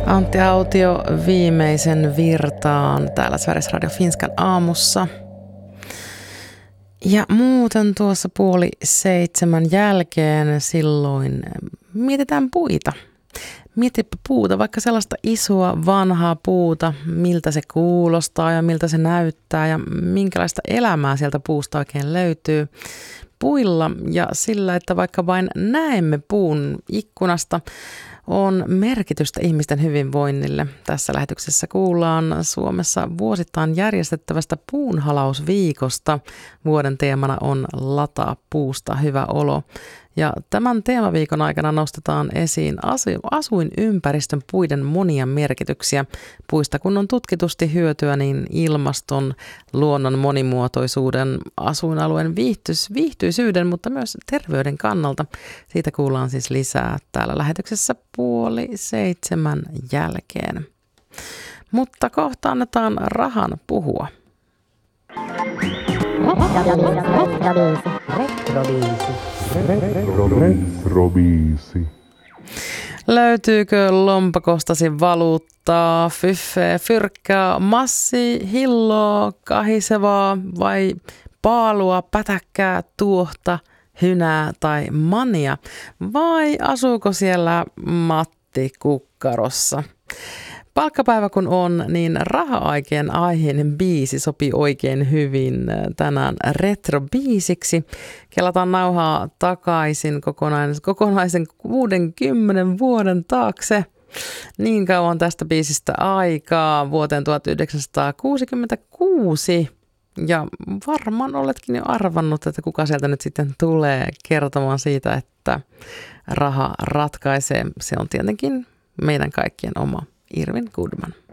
Antti Autio viimeisen virtaan täällä Sveriges Radio Finskan aamussa. Ja muuten tuossa 6:30 jälkeen silloin mietitään puita. Mietipä puuta, vaikka sellaista isoa vanhaa puuta, miltä se kuulostaa ja miltä se näyttää ja minkälaista elämää sieltä puusta oikein löytyy. Puilla ja sillä, että vaikka vain näemme puun ikkunasta, on merkitystä ihmisten hyvinvoinnille. Tässä lähetyksessä kuullaan Suomessa vuosittain järjestettävästä puunhalausviikosta. Vuoden teemana on Lataa puusta hyvä olo. Ja tämän teemaviikon aikana nostetaan esiin asuinympäristön puiden monia merkityksiä. Puista kun on tutkitusti hyötyä niin ilmaston, luonnon monimuotoisuuden, asuinalueen viihtyisyyden, mutta myös terveyden kannalta. Siitä kuullaan siis lisää täällä lähetyksessä 6:30 jälkeen. Mutta kohta annetaan rahan puhua. Retrobiisi. Löytyykö lompakostasi valuuttaa, fyffeä, fyrkkää, massi, hilloa, kahisevaa vai paalua, pätäkkää, tuohta, hynää tai mania? Vai asuuko siellä Matti kukkarossa? Palkkapäivä kun on, niin raha-aikeen aiheinen biisi sopii oikein hyvin tänään retrobiisiksi. Kelataan nauhaa takaisin kokonaisen 60 vuoden taakse. Niin kauan tästä biisistä aikaa vuoteen 1966. Ja varmaan oletkin jo arvannut, että kuka sieltä nyt sitten tulee kertomaan siitä, että raha ratkaisee. Se on tietenkin meidän kaikkien oma Irwin Goodman.